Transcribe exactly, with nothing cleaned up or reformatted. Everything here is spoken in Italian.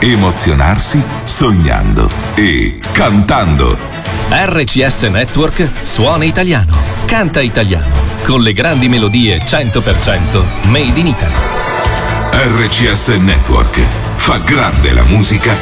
emozionarsi sognando e cantando. R C S Network suona italiano, canta italiano, con le grandi melodie cento per cento made in Italy. R C S Network fa grande la musica